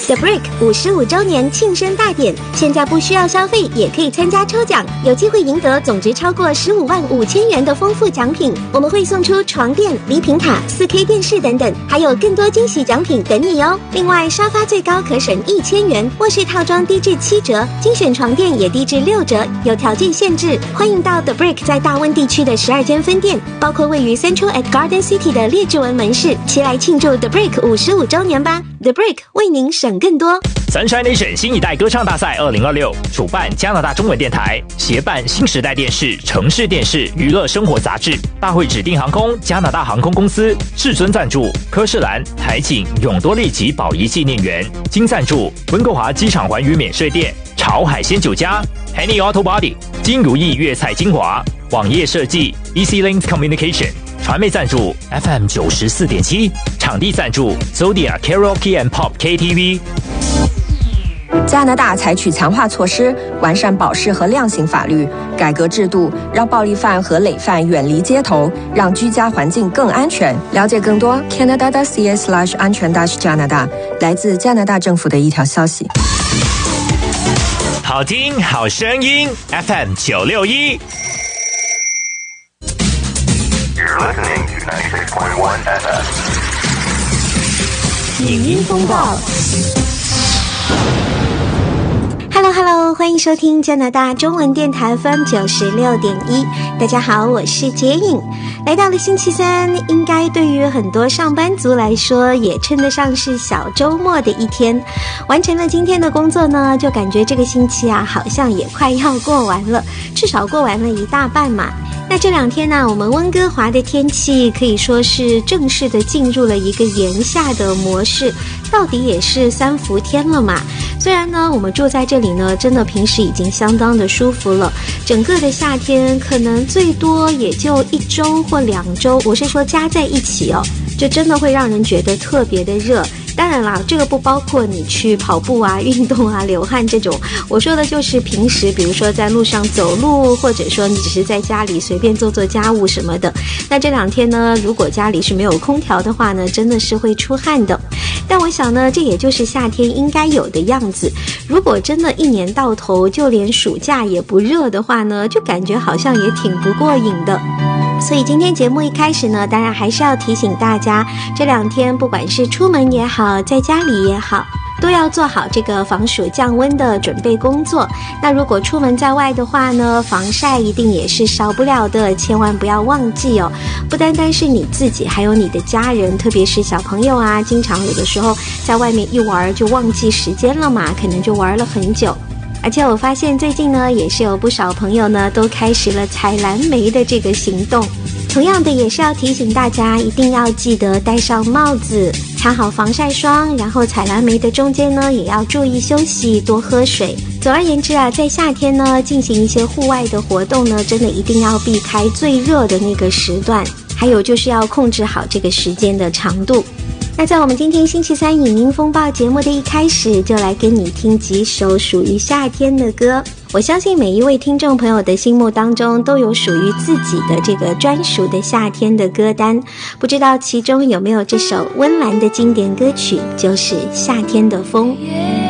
The Brick 55周年庆生大典，现在不需要消费也可以参加抽奖，有机会赢得总值超过155000元的丰富奖品。我们会送出床垫、礼品卡、4K 电视等等，还有更多惊喜奖品等你哦。另外，沙发最高可省1000元，卧室套装低至7折，精选床垫也低至6折，有条件限制。欢迎到 The Brick 在大温地区的12间分店，包括位于 Central at Garden City 的列治文门市，齐来庆祝 The Brick 55周年吧。The Brick 为您省更多。 Sunshine Nation 新一代歌唱大赛2026主办加拿大中文电台，协办新时代电视、城市电视、娱乐生活杂志。大会指定航空加拿大航空公司至尊赞助，科士兰、海景、永多利及宝仪纪念园金赞助，温哥华机场环宇免税店、潮海鲜酒家、Henny Auto Body、金如意粤菜精华、网页设计 Easy Links Communication。传媒赞助 FM 94.7，场地赞助 Zodiac Karaoke and Pop KTV。 加拿大采取强化措施，完善保释和量刑法律，改革制度，让暴力犯和累犯远离街头，让居家环境更安全。了解更多 Canada.ca/安全加拿大，来自加拿大政府的一条消息。 好听好声音 FM 961。 You're listening to 96.1 FM。 影音风暴。Hello， 欢迎收听加拿大中文电台 FM 96.1。大家好，我是洁颖。来到了星期三，应该对于很多上班族来说，也称得上是小周末的一天。完成了今天的工作呢，就感觉这个星期啊，好像也快要过完了，至少过完了一大半嘛。那这两天呢，我们温哥华的天气可以说是正式的进入了一个炎夏的模式，到底也是3伏天了嘛。虽然呢，我们住在这里呢，真的平时已经相当的舒服了，整个的夏天可能最多也就1周或2周，我是说加在一起哦，就真的会让人觉得特别的热。当然啦，这个不包括你去跑步啊、运动啊、流汗这种，我说的就是平时比如说在路上走路，或者说你只是在家里随便做做家务什么的。那这两天呢，如果家里是没有空调的话呢，真的是会出汗的。但我想呢，这也就是夏天应该有的样子。如果真的一年到头就连暑假也不热的话呢，就感觉好像也挺不过瘾的。所以今天节目一开始呢，当然还是要提醒大家，这两天不管是出门也好，在家里也好，都要做好这个防暑降温的准备工作。那如果出门在外的话呢，防晒一定也是少不了的，千万不要忘记哦。不单单是你自己，还有你的家人，特别是小朋友啊，经常有的时候在外面一玩就忘记时间了嘛，可能就玩了很久。而且我发现最近呢，也是有不少朋友呢都开始了采蓝莓的这个行动。同样的，也是要提醒大家，一定要记得戴上帽子，擦好防晒霜，然后采蓝莓的中间呢，也要注意休息，多喝水。总而言之啊，在夏天呢，进行一些户外的活动呢，真的一定要避开最热的那个时段，还有就是要控制好这个时间的长度。那在我们今天星期三影音风暴节目的一开始，就来跟你听几首属于夏天的歌。我相信每一位听众朋友的心目当中都有属于自己的这个专属的夏天的歌单，不知道其中有没有这首温岚的经典歌曲，就是《夏天的风》。